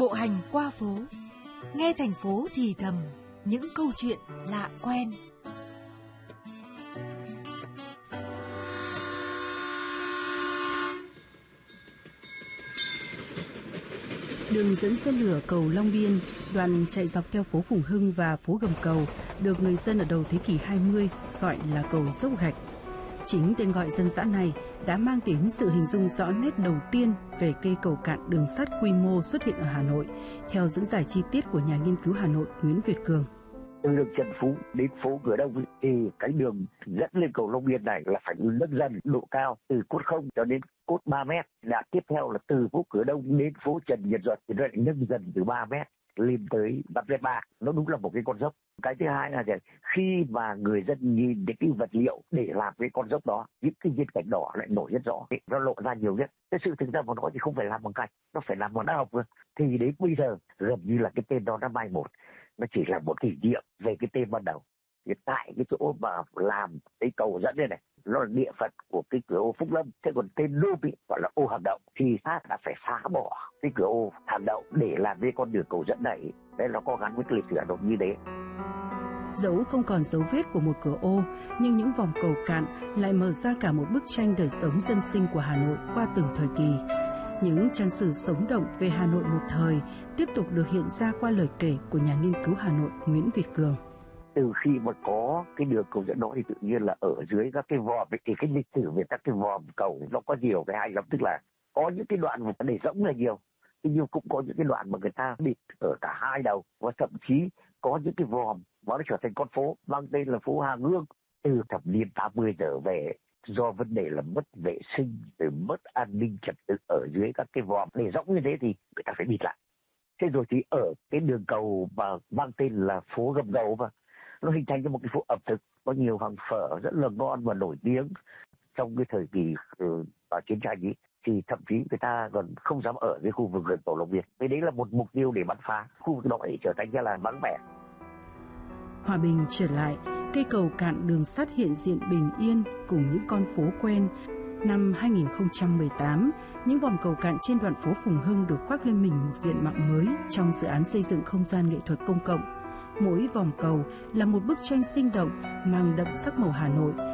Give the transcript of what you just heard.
bộ hành qua phố, nghe thành phố thì thầm những câu chuyện lạ quen. Đường dẫn xe lửa cầu Long Biên, đoạn chạy dọc theo phố Phùng Hưng và phố Gầm Cầu, được người dân ở đầu thế kỷ 20 gọi là cầu Dốc Gạch. Chính tên gọi dân dã này đã mang đến sự hình dung rõ nét đầu tiên về cây cầu cạn đường sắt quy mô xuất hiện ở Hà Nội, theo dẫn giải chi tiết của nhà nghiên cứu Hà Nội Nguyễn Việt Cường. Từ đường Trần Phú đến phố Cửa Đông thì cái đường dẫn lên cầu Long Biên này là phải nâng dần độ cao từ cốt 0 cho đến cốt 3 mét. Đoạn tiếp theo là từ phố Cửa Đông đến phố Trần Nhật Duật thì nó lại nâng dần từ 3 mét lên tới 5m3. Nó đúng là một cái con dốc. Cái thứ hai là khi mà người dân nhìn những cái vật liệu để làm cái con dốc đó, những cái viên gạch đỏ lại nổi rất rõ, nó lộ ra nhiều nhất. Cái sự thực ra mà nói thì không phải làm bằng gạch, nó phải làm bằng đá học cơ. Thì đến bây giờ gần như là cái tên đó đã mai một, nó chỉ là một kỷ niệm về cái tên ban đầu. Hiện tại cái chỗ mà làm cái cầu dẫn đây này, nó là địa phận của cái cửa ô Phúc Lâm. Thế còn tên nôm gọi là ô Hàng Đậu, thì ta đã phải phá bỏ cái cửa ô Hàng Đậu để làm cái con đường cầu dẫn này. Đây nó có gắn với cái lịch sử Hà Nội như thế. Dẫu không còn dấu vết của một cửa ô, nhưng những vòng cầu cạn lại mở ra cả một bức tranh đời sống dân sinh của Hà Nội qua từng thời kỳ. Những trang sử sống động về Hà Nội một thời tiếp tục được hiện ra qua lời kể của nhà nghiên cứu Hà Nội Nguyễn Việt Cường. Từ khi mà có cái đường cầu dẫn đó thì tự nhiên là ở dưới các cái vòm thì cái lịch sử về các cái vòm cầu nó có nhiều cái hay lắm, tức là có những cái đoạn mà để rỗng là nhiều, nhưng cũng có những cái đoạn mà người ta bịt ở cả hai đầu, và thậm chí có những cái vòm nó trở thành con phố mang tên là phố Hàng Gương. Từ thập niên 80 trở về, do vấn đề là mất vệ sinh, rồi mất an ninh trật tự ở dưới các cái vòm để rỗng như thế thì người ta phải bịt lại. Thế rồi thì ở cái đường cầu mà mang tên là phố Gầm Cầu mà nó hình thành một cái phố ẩm thực, có nhiều hàng phở rất là ngon và nổi tiếng. Trong cái thời kỳ chiến tranh ấy thì thậm chí người ta còn không dám ở cái khu vực gần cầu Long Biên. Thế đấy là một mục tiêu để bắn phá khu vực đó để trở thành ra là vắng vẻ. Hòa bình trở lại, cây cầu cạn đường sắt hiện diện bình yên cùng những con phố quen. Năm 2018, những vòng cầu cạn trên đoạn phố Phùng Hưng được khoác lên mình một diện mạo mới trong dự án xây dựng không gian nghệ thuật công cộng. Mỗi vòng cầu là một bức tranh sinh động mang đậm sắc màu Hà Nội,